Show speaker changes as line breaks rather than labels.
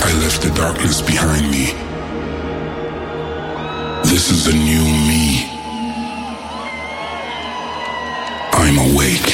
I left the darkness behind me. This is a new me. I'm awake.